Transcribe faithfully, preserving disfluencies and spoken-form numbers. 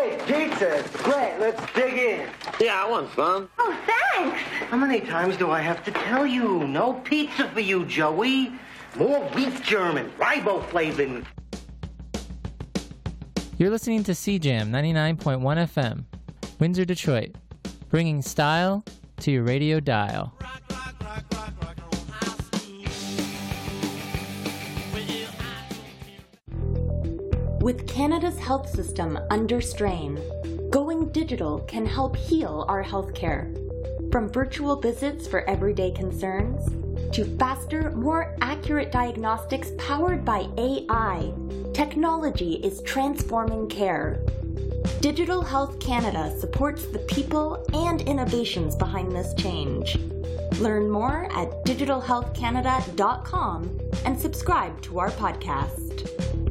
Hey, pizza. Great, let's dig in. Yeah, I want some. Oh, thanks. How many times do I have to tell you? No pizza for you, Joey. More beef German, riboflavin. You're listening to C Jam ninety-nine point one F M, Windsor, Detroit, bringing style to your radio dial. With Canada's health system under strain, going digital can help heal our healthcare. From virtual visits for everyday concerns, to faster, more accurate diagnostics powered by A I, technology is transforming care. Digital Health Canada supports the people and innovations behind this change. Learn more at digital health canada dot com and subscribe to our podcast.